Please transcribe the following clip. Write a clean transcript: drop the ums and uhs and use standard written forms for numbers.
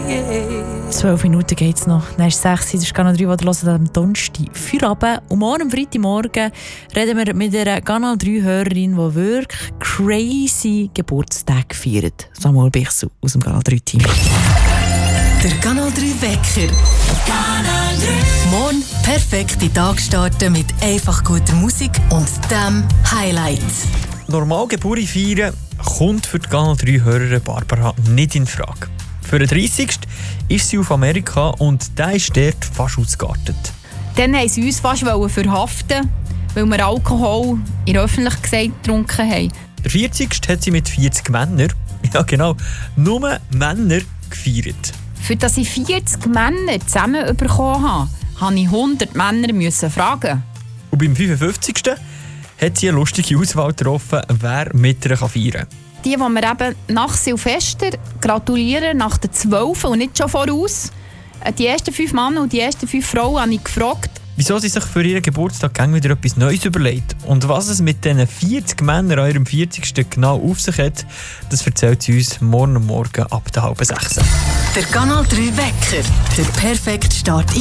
12 Minuten geht es noch. Dann ist es 6 Uhr. Das ist Kanal 3, die ihr hört am Donnerstag, Feierabend. Und morgen, am Freitagmorgen, reden wir mit einer Kanal 3-Hörerin, die wirklich crazy Geburtstag feiert. Samuel Bichsel aus dem Kanal 3-Team. Der Kanal 3 Wecker. Kanal 3. Morgen perfekt in den Tag starten mit einfach guter Musik und dem Highlight. Normal Geburt feiern kommt für die Kanal 3-Hörerin Barbara nicht in Frage. Für den 30. ist sie auf Amerika und der ist dort fast ausgeartet. Dann wollten sie uns fast verhaften, weil wir Alkohol in der Öffentlichkeit getrunken haben. Der 40. hat sie mit 40 Männern, ja genau, nur Männer gefeiert. Für dass ich 40 Männer zusammen bekommen habe, musste ich 100 Männer fragen. Und beim 55. hat sie eine lustige Auswahl getroffen, wer mit ihr feiern kann. Die wir eben nach Silvester gratulieren, nach den 12 und nicht schon voraus. Die ersten 5 Männer und die ersten 5 Frauen habe ich gefragt, wieso sie sich für ihren Geburtstag wieder etwas Neues überlegt und was es mit diesen 40 Männern an ihrem 40. genau auf sich hat, das erzählt sie uns morgen ab der 5:30. Der Kanal 3 Wecker. Der perfekte Start